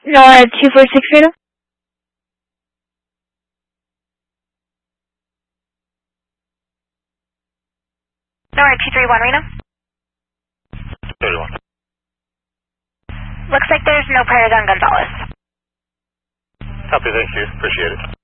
Nora 246 Reno. Nora 231 Reno. 31. Looks like there's no priors on Gonzalez. Copy, thank you. Appreciate it.